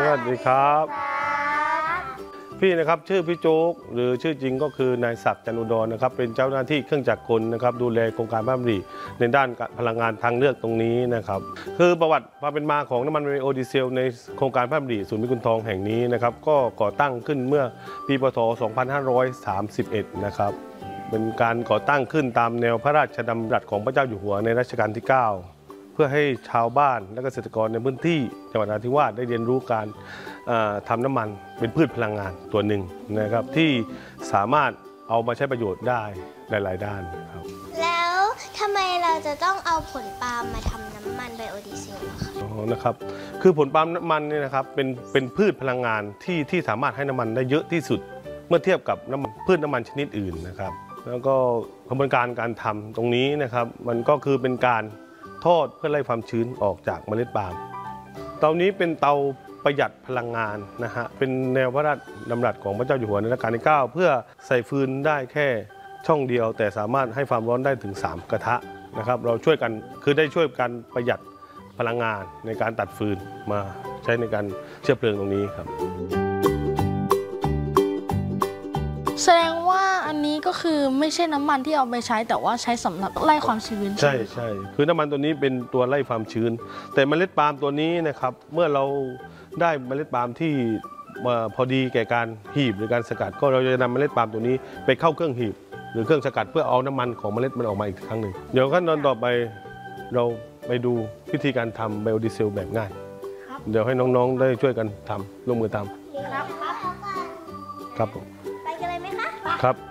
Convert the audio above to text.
วัสดีครับพี่นะครับชื่อพี่โจ๊กหรือชื่อจริงก็คือนายศักดิ์จันอุดรนะครับเป็นเจ้าหน้าที่เครื่องจักรกลนะครับดูแลโครงการพระดำริในด้านพลังงานทางเลือกตรงนี้นะครับคือประวัติความเป็นมาของน้ำมันไบโอดีเซลในโครงการพระดำริศูนย์พิกุลทองแห่งนี้นะครับก็ก่อตั้งขึ้นเมื่อปีพ.ศ. 2531นะครับเป็นการก่อตั้งขึ้นตามแนวพระราชดำรัสของพระเจ้าอยู่หัวในรัชกาลที่ 9เพื่อให้ชาวบ้านและเกษตรกรในพื้นที่จังหวัดนราธิวาสได้เรียนรู้การทำน้ำมันเป็นพืชพลังงานตัวหนึ่งนะครับที่สามารถเอามาใช้ประโยชน์ได้หลายๆด้านครับแล้วทำไมเราจะต้องเอาผลปาล์มมาทำน้ำมันไบโอดีเซลคะนะครับคือผลปาล์มน้ำมันเนี่ยนะครับเป็นพืชพลังงานที่สามารถให้น้ำมันได้เยอะที่สุดเมื่อเทียบกับพืชน้ำมันชนิดอื่นนะครับแล้วก็กระบวนการทำตรงนี้นะครับมันก็คือเป็นการทอดเพื่อไล่ความชื้นออกจากเมล็ดปาล์มเตานี้เป็นเตาประหยัดพลังงานนะฮะเป็นแนวพระราชดำรัสของพระเจ้าอยู่หัวในรัชกาลที่ 9เพื่อใส่ฟืนได้แค่ช่องเดียวแต่สามารถให้ความร้อนได้ถึง3กระทะนะครับเราช่วยกันคือได้ช่วยกันประหยัดพลังงานในการตัดฟืนมาใช้ในการเชื้อเพลิงตรงนี้ครับแสดงว่าอันนี้ก็คือไม่ใช่น้ำมันที่เอาไปใช้แต่ว่าใช้สำหรับไล่ความชื้นใช่คือน้ำมันตัวนี้เป็นตัวไล่ความชื้นแต่เมล็ดปาล์มตัวนี้นะครับเมื่อเราได้เมล็ดปาล์มที่พอดีแก่การหีบหรือการสกัดก็เราจะนำเมล็ดปาล์มตัวนี้ไปเข้าเครื่องหีบหรือเครื่องสกัดเพื่อเอาน้ำมันของเมล็ดมันออกมาอีกครั้งหนึ่งเดี๋ยวขั้นตอนต่อไปเราไปดูวิธีการทำไบโอดีเซลแบบง่ายเดี๋ยวให้น้องๆได้ช่วยกันทำลงมือทำครับผมไปกันเลยไหมคะครับ